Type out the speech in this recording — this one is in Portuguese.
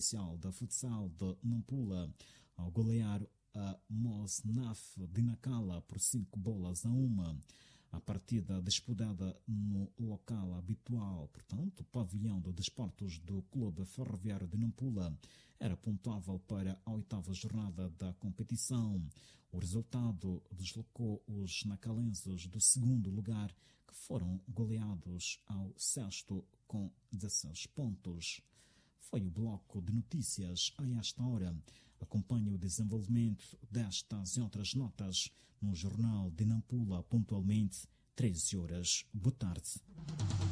oficial da futsal de Nampula ao golear a Mosnaf de Nacala por 5-1. A partida disputada no local habitual, portanto, o pavilhão de desportos do Clube Ferroviário de Nampula, era pontuável para a 8ª jornada da competição. O resultado deslocou os nacalenses do 2º lugar, que foram goleados ao 6º com 16 pontos. Foi o bloco de notícias a esta hora. Acompanhe o desenvolvimento destas e outras notas no Jornal de Nampula, pontualmente 13 horas. Boa tarde.